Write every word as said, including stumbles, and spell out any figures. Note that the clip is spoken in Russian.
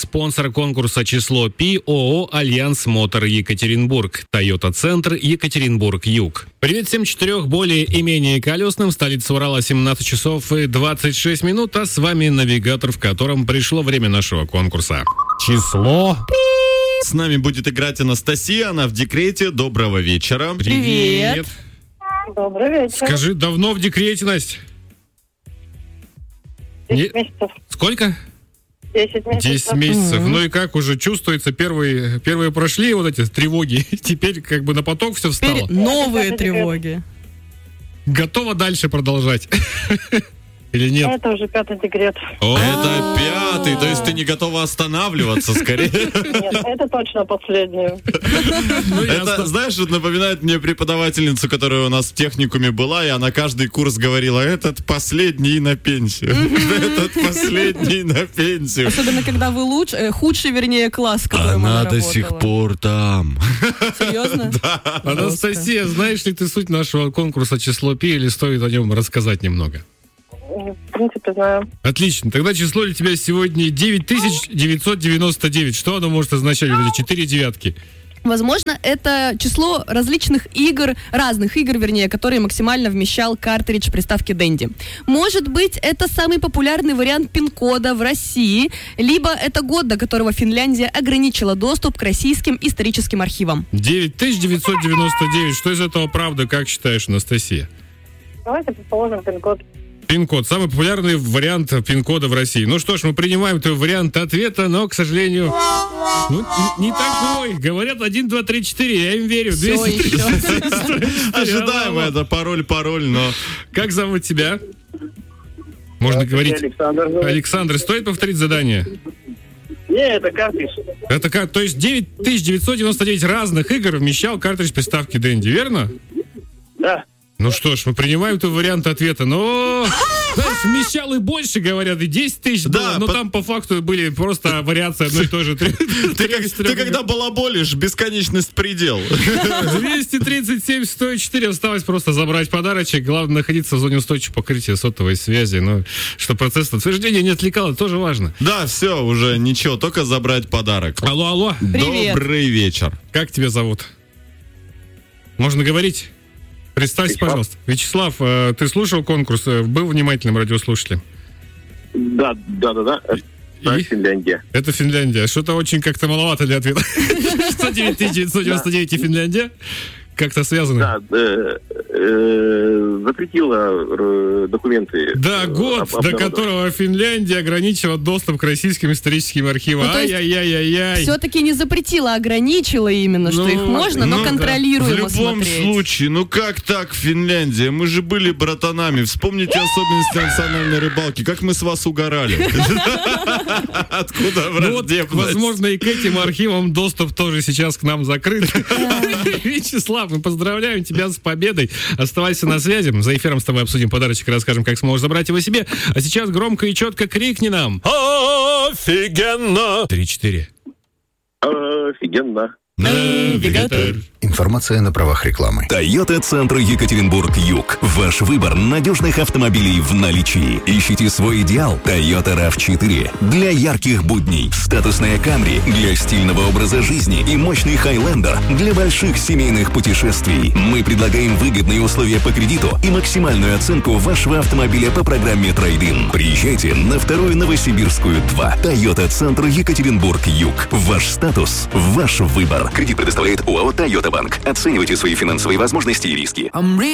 спонсор конкурса «Число Пи» ООО «Альянс Мотор Екатеринбург», Тойота-центр Екатеринбург-Юг. Привет всем четырех более и менее колесным. Столица Урала, семнадцать часов и двадцать шесть минут, а с вами навигатор, в котором пришло время нашего конкурса. Число. С нами будет играть Анастасия, она в декрете. Доброго вечера. Привет. Добрый вечер. Скажи, давно в декрете, Настя? десять месяцев. Сколько? десять месяцев. десять месяцев. Mm-hmm. Ну и как уже чувствуется, первые, первые прошли вот эти тревоги, теперь как бы на поток все встало. Теперь новые тревоги. Готова дальше продолжать? Или нет? Это уже пятый декрет. О, это пятый, то есть ты не готова останавливаться, скорее? Нет, это точно последний. Это, знаешь, это напоминает мне преподавательницу, которая у нас в техникуме была, и она каждый курс говорила: этот последний на пенсию. Этот последний на пенсию. Особенно, когда вы лучше, худший, вернее, класс, который она до сих пор там. Серьезно? Да. Анастасия, знаешь ли ты суть нашего конкурса «Число Пи» или стоит о нем рассказать немного? В принципе, знаю. Отлично. Тогда число для тебя сегодня девять тысяч девятьсот девяносто девять. Что оно может означать? Вот эти четыре девятки. Возможно, это число различных игр, разных игр, вернее, которые максимально вмещал картридж приставки Dendy. Может быть, это самый популярный вариант пин-кода в России, либо это год, до которого Финляндия ограничила доступ к российским историческим архивам. девять тысяч девятьсот девяносто девять. Что из этого правда, как считаешь, Анастасия? Давайте предположим пин-код. Пин-код. Самый популярный вариант пин-кода в России. Ну что ж, мы принимаем твой вариант ответа, но, к сожалению, ну, не такой. Говорят один, два, три, четыре. Я им верю. Ожидаемо это пароль-пароль, но... Как зовут тебя? Можно говорить... Александр. Александр, стоит повторить задание? Не, это картридж. Это как, то есть девять тысяч девятьсот девяносто девять разных игр вмещал картридж приставки Dendy, верно? Да. Ну что ж, мы принимаем твой вариант ответа. Но, знаешь, вмещал и больше, говорят, и десять тысяч было, Да, но по... там по факту были просто вариации одной и той же. Ты, как, ты когда балаболишь, бесконечность предел. двести тридцать семь сто четыре осталось просто забрать подарочек. Главное находиться в зоне устойчивого покрытия сотовой связи. Ну, что процесс утверждения не отвлекал, это тоже важно. Да, все, уже ничего, только забрать подарок. Алло, алло. Привет. Добрый вечер. Как тебя зовут? Можно говорить? Представься, Вячеслав. пожалуйста. Вячеслав, э, ты слушал конкурс, э, был внимательным радиослушателем? Да, да, да, да. Это И? Финляндия. Это Финляндия. Что-то очень как-то маловато для ответа. Что девять тысяч девятьсот девяносто девять и Финляндия? Как-то связано? Да, э, э, запретила э, документы. Да, э, год, об- до обнародовать. которого Финляндия ограничила доступ к российским историческим архивам. Ну, то есть Ай-яй-яй-яй-яй. Все-таки не запретила, а ограничила именно, что Ну, их можно, но ну да. контролируемо В любом смотреть. случае, ну как так, Финляндия? Мы же были братанами. Вспомните особенности национальной рыбалки. Как мы с вас угорали. Откуда Ну вот, враждебность? возможно, и к этим архивам доступ тоже сейчас к нам закрыт. Вячеслав, мы поздравляем тебя с победой. Оставайся на связи. За эфиром с тобой обсудим подарочек и расскажем, как сможешь забрать его себе. А сейчас громко и четко крикни нам. Офигенно! Три-четыре. Офигенно. Навигатор. Информация на правах рекламы. Тойота-центр Екатеринбург-Юг. Ваш выбор надежных автомобилей в наличии. Ищите свой идеал. Toyota рав четыре. Для ярких будней. Статусная Camry для стильного образа жизни. И мощный Highlander для больших семейных путешествий. Мы предлагаем выгодные условия по кредиту и максимальную оценку вашего автомобиля по программе Трейд-ин. Приезжайте на вторую Новосибирскую два. Тойота-центр Екатеринбург-Юг. Ваш статус. Ваш выбор. Кредит предоставляет ОАО «Тойота Банк». Оценивайте свои финансовые возможности и риски.